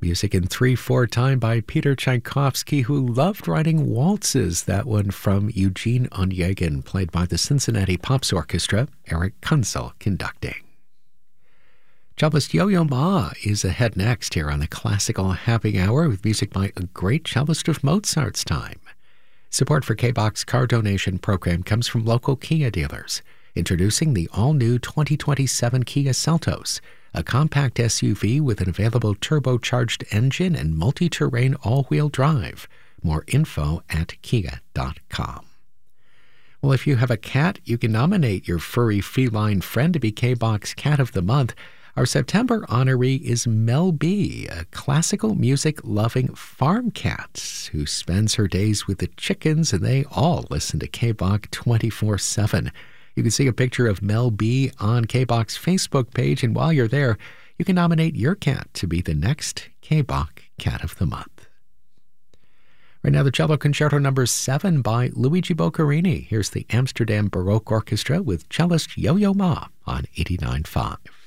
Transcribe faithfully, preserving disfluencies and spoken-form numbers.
Music in three four time by Peter Tchaikovsky, who loved writing waltzes. That one from Eugene Onegin, played by the Cincinnati Pops Orchestra, Eric Kunzel conducting. Cellist Yo-Yo Ma is ahead next here on the Classical Happy Hour with music by a great cellist of Mozart's time. Support for K-Box car donation program comes from local Kia dealers. Introducing the all-new twenty twenty-seven Kia Seltos, a compact S U V with an available turbocharged engine and multi-terrain all-wheel drive. More info at kia dot com. Well, if you have a cat, you can nominate your furry feline friend to be K-Box Cat of the Month. Our September honoree is Mel B, a classical music-loving farm cat who spends her days with the chickens, and they all listen to K-Box twenty-four seven. You can see a picture of Mel B on K-Box Facebook page, and while you're there, you can nominate your cat to be the next K-Box Cat of the Month. Right now, the Cello Concerto number seven by Luigi Boccherini. Here's the Amsterdam Baroque Orchestra with cellist Yo-Yo Ma on eighty-nine point five.